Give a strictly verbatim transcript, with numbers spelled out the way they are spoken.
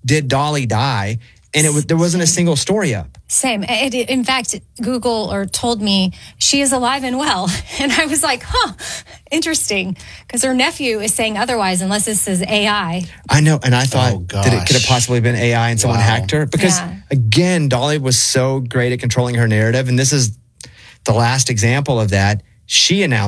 did Dolly die? And it was, there wasn't a single story up. Same. It, it, in fact, Google or told me she is alive and well. And I was like, huh, interesting. Because her nephew is saying otherwise, unless this is A I. I know. And I thought, Oh, that it could have gosh. possibly been A I and someone Wow. hacked her. Because, Yeah. again, Dolly was so great at controlling her narrative. And this is the last example of that. She announced